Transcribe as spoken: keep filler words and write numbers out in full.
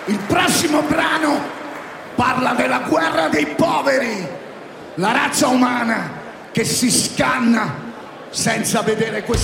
Il prossimo brano parla della guerra dei poveri, la razza umana che si scanna senza vedere questo.